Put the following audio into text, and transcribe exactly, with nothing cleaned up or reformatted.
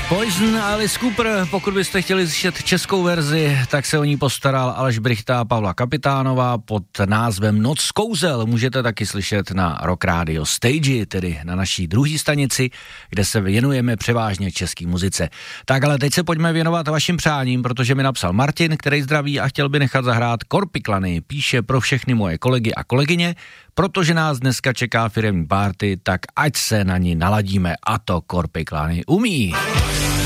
Poison a Alice Cooper, pokud byste chtěli slyšet českou verzi, tak se o ní postaral Aleš Brychta a Pavla Kapitánová pod názvem Noc kouzel. Můžete taky slyšet na Rock Radio Stage, tedy na naší druhé stanici, kde se věnujeme převážně české muzice. Tak ale teď se pojďme věnovat vašim přáním, protože mi napsal Martin, který zdraví a chtěl by nechat zahrát Korpiklany. Píše pro všechny moje kolegy a kolegyně, protože nás dneska čeká firemní party, tak ať se na ní naladíme, a to Korpiklany umí.